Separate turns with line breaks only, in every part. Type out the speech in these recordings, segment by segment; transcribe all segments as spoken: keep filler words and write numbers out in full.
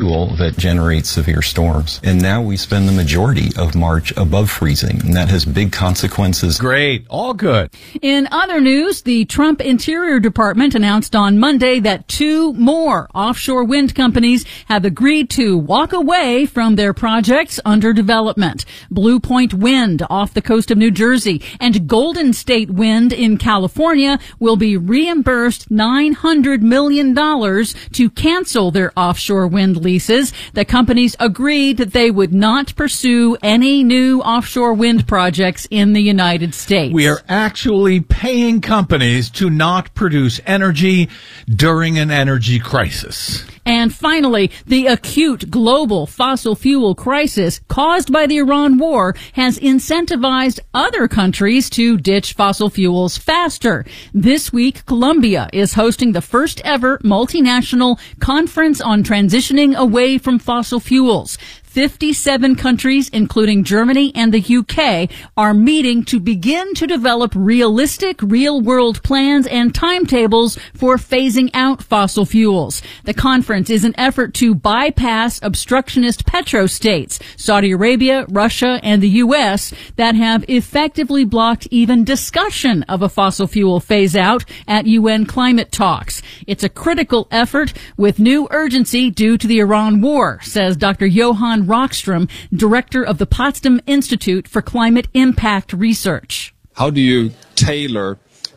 fuel that generates severe storms. And now we spend the majority of March above freezing, and that has big consequences.
Great. All good.
In other news, the Trump Interior Department announced on Monday that two more offshore wind companies have agreed to walk away from their projects under development. Blue Point Wind off the coast of New Jersey and Golden State Wind in California will be reimbursed nine hundred million dollars to cancel their offshore wind leases. The companies agreed that they would not pursue any new offshore wind projects in the United States.
We are actually paying companies to not produce energy during an energy crisis.
And finally, the acute global fossil fuel crisis caused by the Iran war has incentivized other countries to ditch fossil fuels faster. This week, Colombia is hosting the first ever multinational conference on transitioning away from fossil fuels. fifty-seven countries, including Germany and the U K, are meeting to begin to develop realistic, real-world plans and timetables for phasing out fossil fuels. The conference is an effort to bypass obstructionist petrostates, Saudi Arabia, Russia, and the U S, that have effectively blocked even discussion of a fossil fuel phase-out at U N climate talks. It's a critical effort with new urgency due to the Iran war, says Doctor Johan Rockstrom, director of the Potsdam Institute for Climate Impact Research.
How do you tailor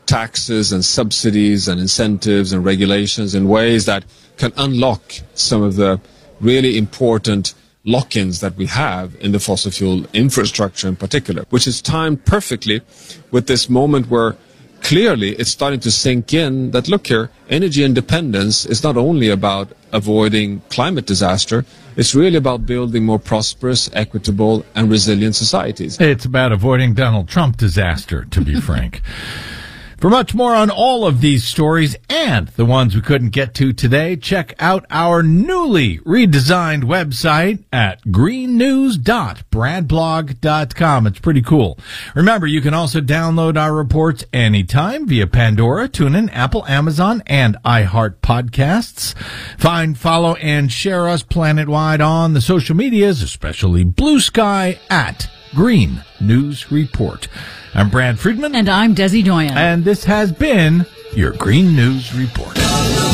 taxes and subsidies and incentives and regulations in ways that can unlock some of the really important lock-ins that we have in the fossil fuel infrastructure in particular, which is timed perfectly with this moment where clearly it's starting to sink in that, look here, energy independence is not only about avoiding climate disaster, it's really about building more prosperous, equitable, and resilient societies.
It's about avoiding Donald Trump disaster, to be frank. For much more on all of these stories and the ones we couldn't get to today, check out our newly redesigned website at green news dot brad blog dot com. It's pretty cool. Remember, you can also download our reports anytime via Pandora, TuneIn, Apple, Amazon, and iHeart Podcasts. Find, follow, and share us planet-wide on the social medias, especially Blue Sky, at Green News Report. I'm Brad Friedman.
And I'm Desi Doyen.
And this has been your Green News Report.